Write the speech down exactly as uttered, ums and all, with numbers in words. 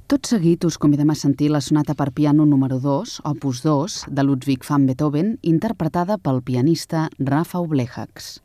Tot seguit us convidem a sentir la sonata per piano número dos, opus dos, de Ludwig van Beethoven, interpretada pel pianista Rafał Blechacs.